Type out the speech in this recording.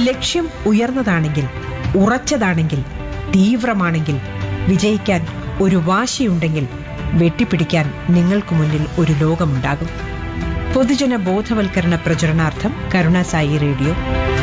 ലക്ഷ്യം ഉയർന്നതാണെങ്കിൽ, ഉറച്ചതാണെങ്കിൽ, തീവ്രമാണെങ്കിൽ, വിജയിക്കാൻ ഒരു വാശിയുണ്ടെങ്കിൽ വെട്ടിപ്പിടിക്കാൻ നിങ്ങൾക്ക് മുന്നിൽ ഒരു ലോകമുണ്ടാകും. പൊതുജന ബോധവൽക്കരണ പ്രചരണാർത്ഥം കരുണാസായി റേഡിയോ